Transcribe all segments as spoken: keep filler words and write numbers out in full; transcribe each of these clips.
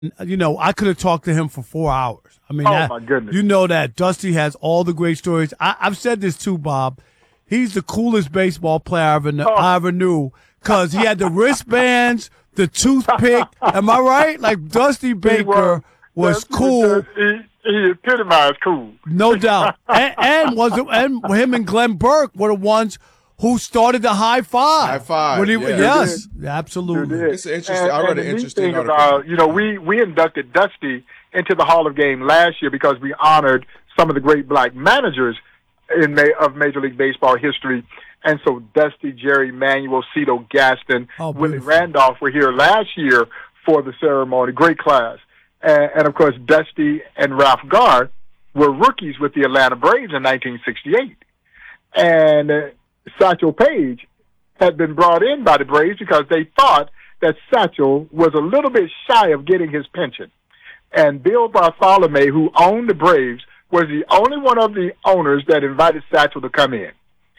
You know, I could have talked to him for four hours. I mean, oh, that, my goodness. You know that. Dusty has all the great stories. I, I've said this too, Bob. He's the coolest baseball player I ever, kn- oh. I ever knew because he had the wristbands, the toothpick. Am I right? Like, Dusty Baker was, was cool. He, he epitomized cool. No doubt. and, and, was it, and him and Glenn Burke were the ones who started the high five. High five. He, yeah. Yes, absolutely. It's interesting. And, I read an an interesting article. About, you know, we, we inducted Dusty into the Hall of Fame last year because we honored some of the great black managers in May, of Major League Baseball history. And so Dusty, Jerry Manuel, Cito Gaston, oh, Willie Randolph were here last year for the ceremony. Great class. And, and of course, Dusty and Ralph Garr were rookies with the Atlanta Braves in nineteen sixty-eight. And uh, Satchel Paige had been brought in by the Braves because they thought that Satchel was a little bit shy of getting his pension. And Bill Bartholomew, who owned the Braves, was the only one of the owners that invited Satchel to come in.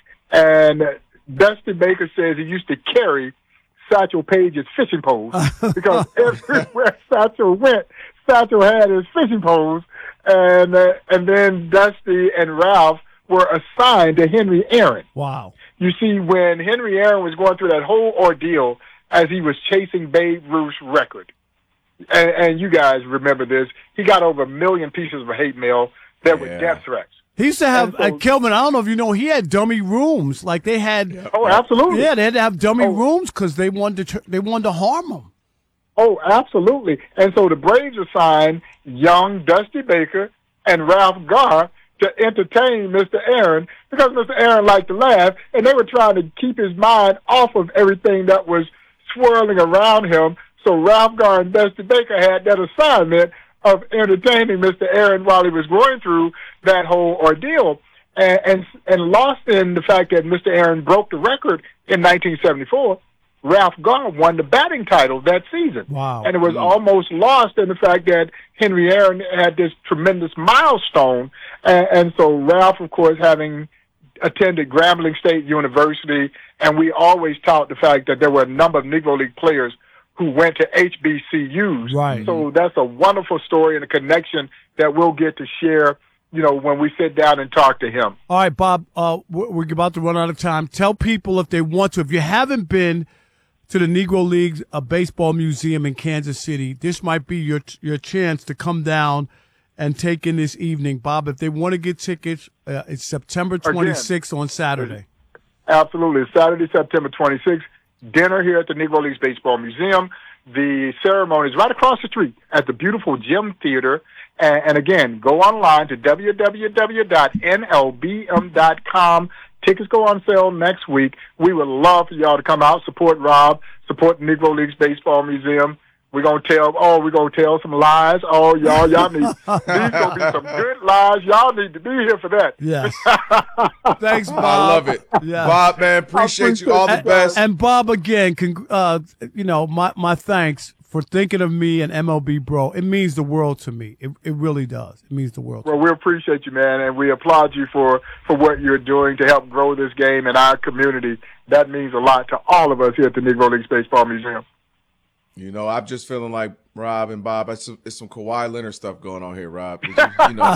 And Dusty Baker says he used to carry Satchel Paige's fishing poles because everywhere Satchel went, Satchel had his fishing poles. And uh, and then Dusty and Ralph were assigned to Henry Aaron. Wow. You see, when Henry Aaron was going through that whole ordeal as he was chasing Babe Ruth's record, and, and you guys remember this, he got over a million pieces of hate mail that were Yeah. death threats. He used to have, so, uh, Kelvin, I don't know if you know, he had dummy rooms. Like they had. Oh, absolutely. Yeah, they had to have dummy Oh. rooms because they wanted to, they wanted to harm him. Oh, absolutely. And so the Braves assigned young Dusty Baker and Ralph Garr to entertain Mister Aaron because Mister Aaron liked to laugh, and they were trying to keep his mind off of everything that was swirling around him. So Ralph Garr and Dusty Baker had that assignment of entertaining Mister Aaron while he was going through that whole ordeal, and and, and lost in the fact that Mister Aaron broke the record in nineteen seventy-four. Ralph Garr won the batting title that season. Wow. And it was almost lost in the fact that Henry Aaron had this tremendous milestone. And, and so Ralph, of course, having attended Grambling State University, and we always tout the fact that there were a number of Negro League players who went to H B C Us. Right. So that's a wonderful story and a connection that we'll get to share, you know, when we sit down and talk to him. All right, Bob, uh, we're we're about to run out of time. Tell people if they want to, if you haven't been to the Negro Leagues uh, Baseball Museum in Kansas City, this might be your your chance to come down and take in this evening. Bob, if they want to get tickets, uh, it's September twenty-sixth Again, on Saturday. Absolutely. Saturday, September twenty-sixth, dinner here at the Negro Leagues Baseball Museum. The ceremony is right across the street at the beautiful Gym Theater. And, and again, go online to w w w dot n l b m dot com. Tickets go on sale next week. We would love for y'all to come out, support Rob, support the Negro Leagues Baseball Museum. We're going to tell, oh, we're going to tell some lies. Oh, y'all, y'all need, these going to be some good lies. Y'all need to be here for that. Yes. Thanks, Bob. I love it. Yes. Bob, man, appreciate, appreciate you. All the and, best. And Bob, again, con- uh, you know, my, my thanks for thinking of me and M L B Bro. It means the world to me. It it really does. It means the world to well, me. We appreciate you, man, and we applaud you for, for what you're doing to help grow this game in our community. That means a lot to all of us here at the Negro Leagues Baseball Museum. You know, I'm just feeling like Rob and Bob. It's some, it's some Kawhi Leonard stuff going on here, Rob. You, you know.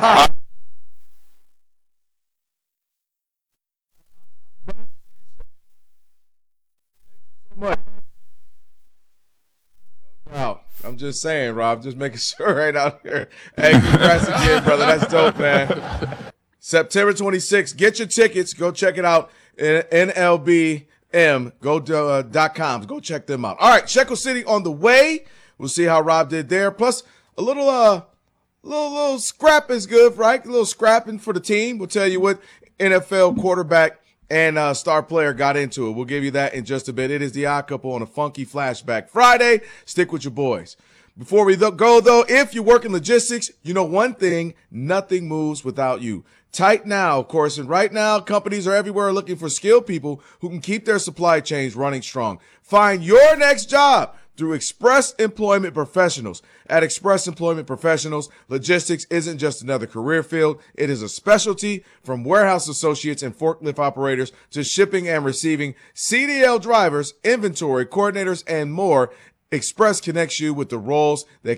Wow. I'm just saying, Rob, just making sure right out here. Hey, congrats again, brother. That's dope, man. September twenty-sixth. Get your tickets. Go check it out. N L B M. Go to uh, dot com. Go check them out. All right, Shekel City on the way. We'll see how Rob did there. Plus, a little uh, little little scrap is good, right? A little scrapping for the team. We'll tell you what N F L quarterback and uh, star player got into it. We'll give you that in just a bit. It is the Odd Couple on a Funky Flashback Friday. Stick with your boys. Before we go, though, if you work in logistics, you know one thing, nothing moves without you. Tight now, of course, and right now, companies are everywhere looking for skilled people who can keep their supply chains running strong. Find your next job through Express Employment Professionals. At Express Employment Professionals, logistics isn't just another career field. It is a specialty. From warehouse associates and forklift operators to shipping and receiving, C D L drivers, inventory coordinators, and more. Express connects you with the roles that